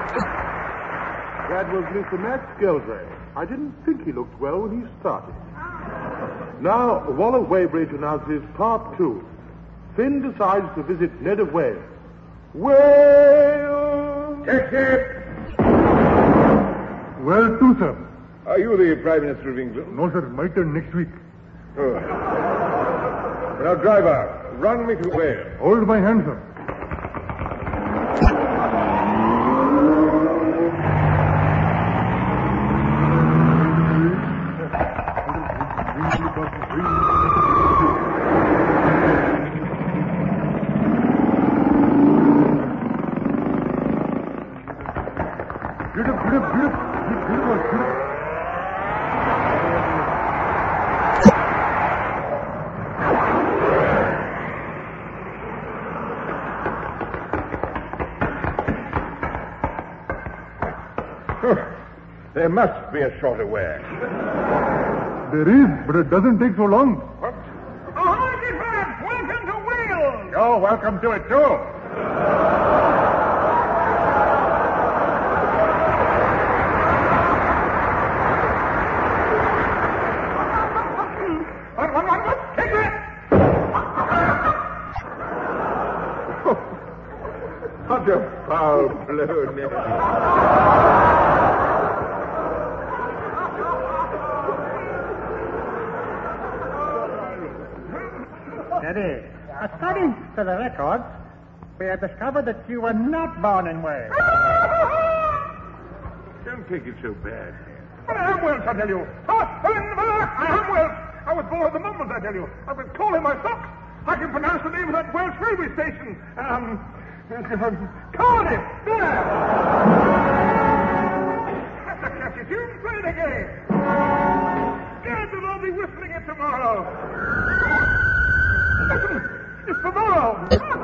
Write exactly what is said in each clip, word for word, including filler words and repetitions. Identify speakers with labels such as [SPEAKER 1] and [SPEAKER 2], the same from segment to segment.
[SPEAKER 1] That was Mister Max Geldrake. I didn't think he looked well when he started. Now, Waller Weybridge announces part two. Finn decides to visit Ned of Wales. Wales!
[SPEAKER 2] Taxi!
[SPEAKER 3] Well, too, sir.
[SPEAKER 2] Are you the Prime Minister of England?
[SPEAKER 3] No, sir. My turn next week.
[SPEAKER 2] Oh. Now, driver, run me to Wales.
[SPEAKER 3] Hold my hand, sir. Get up, get up, get up. Get up, get up.
[SPEAKER 2] There must be a shorter way.
[SPEAKER 3] There is, but it doesn't take so long.
[SPEAKER 2] What?
[SPEAKER 4] Ahoy, Gifford! Welcome to Wales!
[SPEAKER 2] You're welcome to it, too.
[SPEAKER 4] One, one, one, one. Take that!
[SPEAKER 2] What a foul blow, Ned.
[SPEAKER 5] Eddie, according to the records, we have discovered that you were not born in Wales.
[SPEAKER 2] Don't take it so bad.
[SPEAKER 4] But I am Welsh, I tell you. Oh, I am Welsh. I was born at the moment, I tell you. I've been calling my socks. I can pronounce the name of that Welsh railway station. Um, Cardiff. There. That's a catchy tune. Play it again. Gad, they'll all be whistling it tomorrow. Listen, it's tomorrow.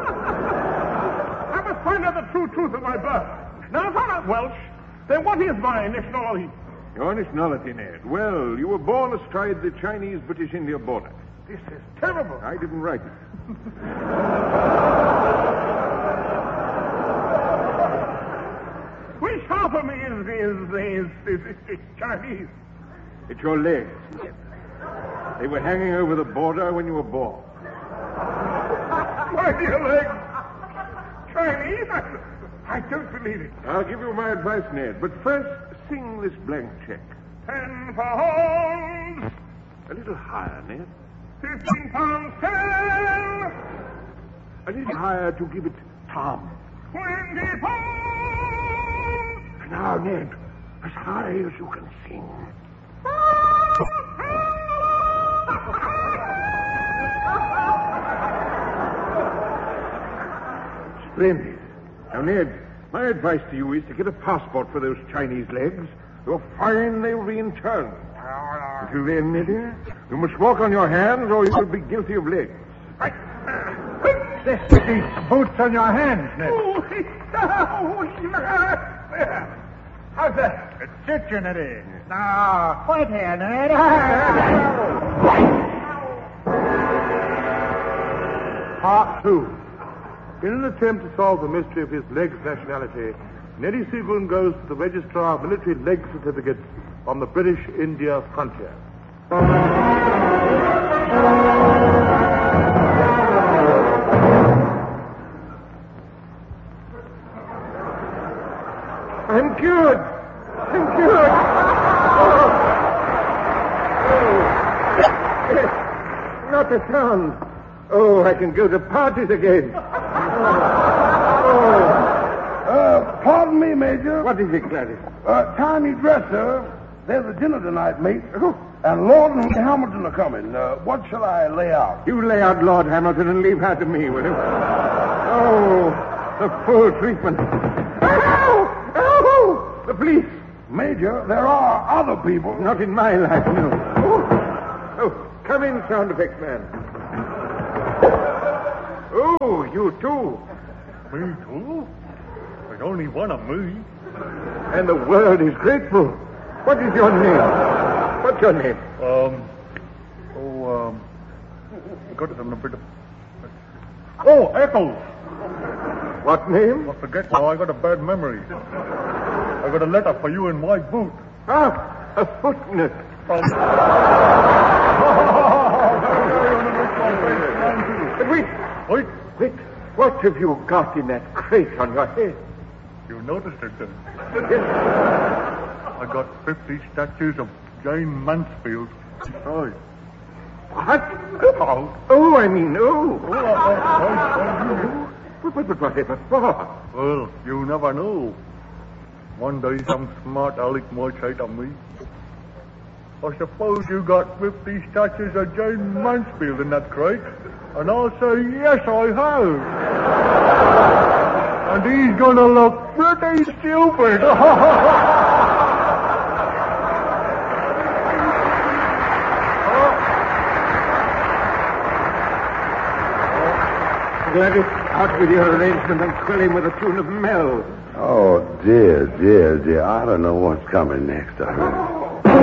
[SPEAKER 4] I must find out the true truth of my birth. Now, if I'm not Welsh, then what is my nationality?
[SPEAKER 2] Your nationality, Ned. Well, you were born astride the Chinese-British India border.
[SPEAKER 4] This is terrible.
[SPEAKER 2] I didn't write it.
[SPEAKER 4] Which half of me is, is, is, is, is Chinese?
[SPEAKER 2] It's your legs, Ned. They were hanging over the border when you were born.
[SPEAKER 4] My dear legs. Chinese? I, I don't believe it.
[SPEAKER 2] I'll give you my advice, Ned. But first, sing this blank check.
[SPEAKER 4] Ten pounds.
[SPEAKER 2] A little higher, Ned.
[SPEAKER 4] Fifteen pounds ten.
[SPEAKER 2] A little higher to give it Tom.
[SPEAKER 4] Twenty pounds.
[SPEAKER 2] Now, Ned, as high as you can sing. Splendid. Now, Ned, my advice to you is to get a passport for those Chinese legs. You're fine, they'll be in turn. Until then, Neddy, you must walk on your hands or you will be guilty of legs.
[SPEAKER 5] This is these boots on your hands, Ned.
[SPEAKER 4] How's that?
[SPEAKER 5] It suits you, Neddy. Now, quit here, Ned.
[SPEAKER 1] Part two. In an attempt to solve the mystery of his legs nationality, Neddy Seagoon goes to the Registrar of Military Leg Certificates on the British India frontier.
[SPEAKER 2] I'm cured. I'm cured. Oh. Oh. Not a sound. Oh, I can go to parties again. Oh.
[SPEAKER 6] Uh, pardon me, Major.
[SPEAKER 2] What is it, Gladys?
[SPEAKER 6] Uh, tiny dresser. There's a dinner tonight, mate. Oh. And Lord and Hamilton are coming. Uh, what shall I lay out?
[SPEAKER 2] You lay out Lord Hamilton and leave her to me, will you? Oh, the full treatment. Ow! Ow! The police.
[SPEAKER 6] Major, there are other people.
[SPEAKER 2] Not in my life, no. Oh, oh come in, sound effects man. Oh, you too.
[SPEAKER 3] Me too? There's only one of me.
[SPEAKER 2] And the world is grateful. What is your name? What's your name?
[SPEAKER 3] Um, oh, um, got it on a bit of... Oh, Eccles.
[SPEAKER 2] What name?
[SPEAKER 3] I forget now. I got a bad memory. I got a letter for you in my boot.
[SPEAKER 2] Ah, a footnote. Wait,
[SPEAKER 3] Wait,
[SPEAKER 2] wait. What have you got in that crate on your head?
[SPEAKER 3] you noticed it then. I got fifty statues of Jane Mansfield. Oh,
[SPEAKER 2] What?
[SPEAKER 3] oh.
[SPEAKER 2] Oh, I mean, oh.
[SPEAKER 3] Oh, I, I,
[SPEAKER 2] But, but, but whatever for?
[SPEAKER 3] Well, you never know. One day some smart aleck might say to me, I suppose you got fifty statues of Jane Mansfield in that crate. And I'll say, yes, I have. And he's going to look pretty stupid.
[SPEAKER 2] Gladys, out with your arrangement and quill him with a tune of Mel.
[SPEAKER 6] Oh, dear, dear, dear. I don't know what's coming next. I really.